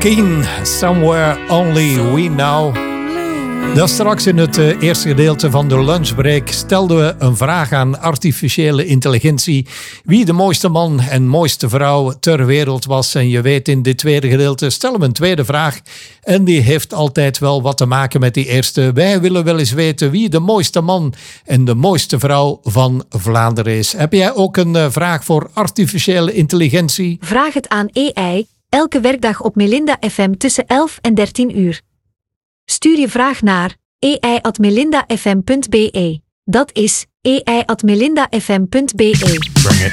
Keen, Somewhere Only We Know. Daar straks in het eerste gedeelte van de lunchbreak stelden we een vraag aan artificiële intelligentie. Wie de mooiste man en mooiste vrouw ter wereld was. En je weet, in dit tweede gedeelte stellen we een tweede vraag. En die heeft altijd wel wat te maken met die eerste. Wij willen wel eens weten wie de mooiste man en de mooiste vrouw van Vlaanderen is. Heb jij ook een vraag voor artificiële intelligentie? Vraag het aan AI, elke werkdag op Melinda FM tussen 11 en 13 uur. Stuur je vraag naar ai@melindafm.be. Dat is ai@melindafm.be. Bring it.